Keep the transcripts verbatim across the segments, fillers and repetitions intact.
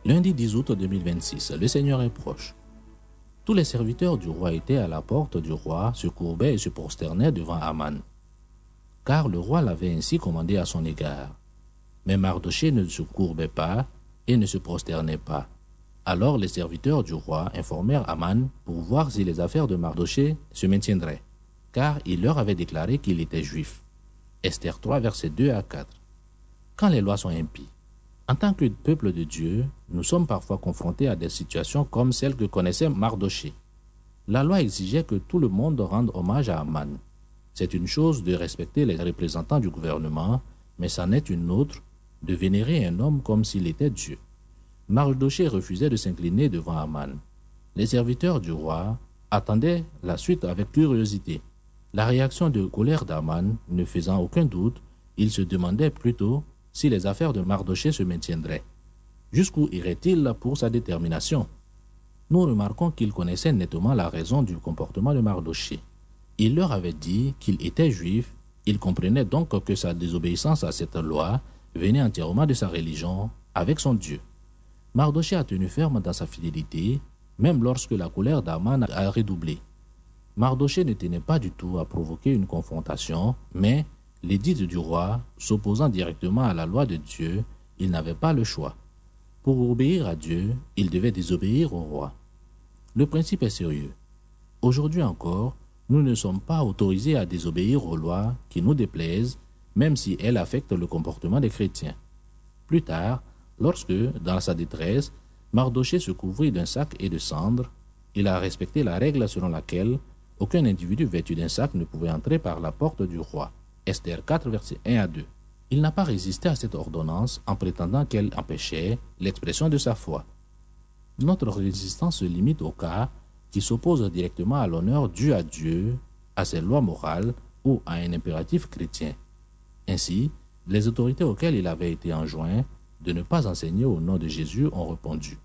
Lundi dix août deux mille vingt-six, le Seigneur est proche. Tous les serviteurs du roi étaient à la porte du roi, se courbaient et se prosternaient devant Aman, car le roi l'avait ainsi commandé à son égard. Mais Mardochée ne se courbait pas et ne se prosternait pas. Alors les serviteurs du roi informèrent Aman pour voir si les affaires de Mardochée se maintiendraient, car il leur avait déclaré qu'il était juif. Esther trois, versets deux à quatre. Quand les lois sont impies. En tant que peuple de Dieu, nous sommes parfois confrontés à des situations comme celle que connaissait Mardochée. La loi exigeait que tout le monde rende hommage à Aman. C'est une chose de respecter les représentants du gouvernement, mais c'en est une autre de vénérer un homme comme s'il était Dieu. Mardochée refusait de s'incliner devant Aman. Les serviteurs du roi attendaient la suite avec curiosité. La réaction de colère d'Aman ne faisant aucun doute, ils se demandaient plutôt si les affaires de Mardochée se maintiendraient. Jusqu'où irait-il pour sa détermination? Nous remarquons qu'il connaissait nettement la raison du comportement de Mardochée. Il leur avait dit qu'il était juif, il comprenait donc que sa désobéissance à cette loi venait entièrement de sa religion avec son Dieu. Mardochée a tenu ferme dans sa fidélité, même lorsque la colère d'Aman a redoublé. Mardochée ne tenait pas du tout à provoquer une confrontation, mais l'édit du roi, s'opposant directement à la loi de Dieu, il n'avait pas le choix. Pour obéir à Dieu, il devait désobéir au roi. Le principe est sérieux. Aujourd'hui encore, nous ne sommes pas autorisés à désobéir aux lois qui nous déplaisent, même si elles affectent le comportement des chrétiens. Plus tard, lorsque, dans sa détresse, Mardochée se couvrit d'un sac et de cendres, il a respecté la règle selon laquelle aucun individu vêtu d'un sac ne pouvait entrer par la porte du roi. Esther quatre, versets un à deux. Il n'a pas résisté à cette ordonnance en prétendant qu'elle empêchait l'expression de sa foi. Notre résistance se limite aux cas qui s'opposent directement à l'honneur dû à Dieu, à ses lois morales ou à un impératif chrétien. Ainsi, les autorités auxquelles il avait été enjoint de ne pas enseigner au nom de Jésus ont répondu.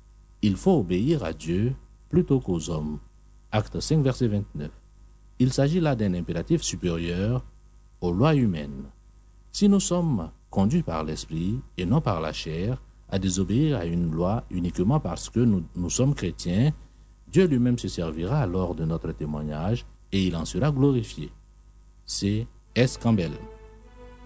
Il faut obéir à Dieu plutôt qu'aux hommes. Acte cinq, verset vingt-neuf. Il s'agit là d'un impératif supérieur aux lois humaines. Si nous sommes conduits par l'esprit et non par la chair à désobéir à une loi uniquement parce que nous, nous sommes chrétiens, Dieu lui-même se servira alors de notre témoignage et il en sera glorifié. C'est S. Campbell.